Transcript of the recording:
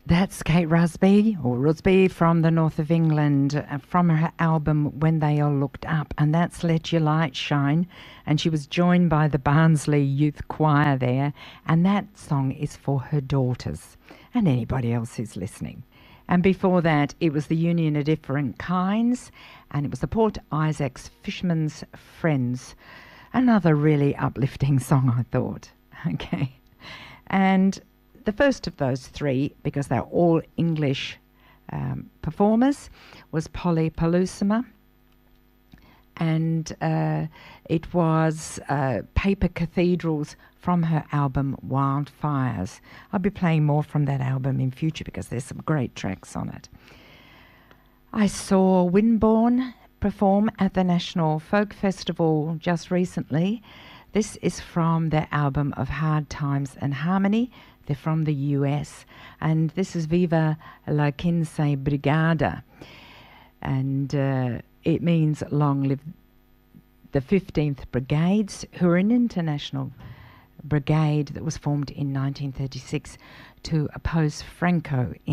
That's Kate Rusby, or Rusby, from the north of England, from her album When They All Looked Up, and that's Let Your Light Shine. And she was joined by the Barnsley Youth Choir there, and that song is for her daughters and anybody else who's listening. And before that, it was the Union of Different Kinds, and it was the Port Isaacs Fishermen's Friends. Another really uplifting song, I thought. Okay. And the first of those three, because they're all English performers, was Polly Pelusima, and it was Paper Cathedrals from her album Wildfires. I'll be playing more from that album in future because there's some great tracks on it. I saw Winborne perform at the National Folk Festival just recently. This is from their album of Hard Times and Harmony. They're from the US, and this is Viva la Quince Brigada, and it means long live the 15th Brigades, who are an international brigade that was formed in 1936 to oppose Franco